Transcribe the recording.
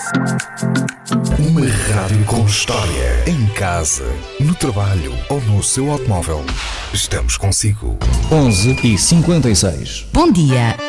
Uma rádio com história. Em casa, no trabalho ou no seu automóvel. Estamos consigo. 11h56. Bom dia.